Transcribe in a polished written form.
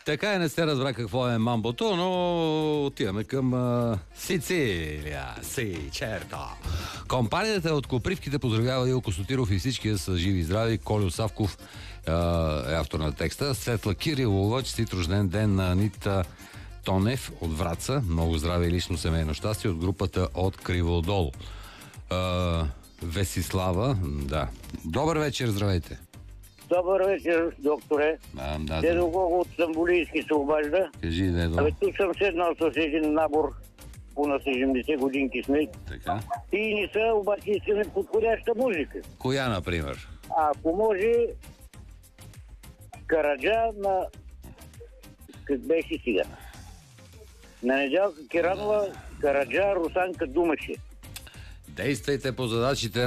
Така и не се разбра какво е мамбото, но отиваме към Сицилия. Си, черта. Компанията от Копривките поздравява Илко Сотиров и всички са живи и здрави. Колю Савков е автор на текста. Светла Кирилова, честит рожден ден на Анита Тонев от Враца. Много здраве и лично семейно щастие от групата от Криводол. Весислава, да. Добър вечер, здравейте. Добър вечер, докторе. Дедо Гого от Самболийски се обажда. Кажи, Дедо. Абе, тук съм седнал с един набор, по на 70 годинки сме. Така. И не са, обаче искаме подходяща музика. Коя, например? Ако може, Караджа на... Как беше сега? На Недялка Киранова, Караджа, Русанка Думаше. Действайте по задачите